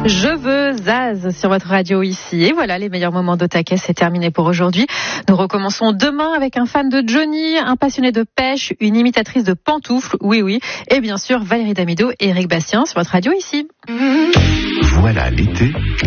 Je veux Zaz sur votre radio ici. Et voilà, les meilleurs moments d'Otaquet, c'est terminé pour aujourd'hui. Nous recommençons demain avec un fan de Johnny, un passionné de pêche, une imitatrice de pantoufles, oui, et bien sûr Valérie Damido et Eric Bastien sur votre radio ici. Voilà l'été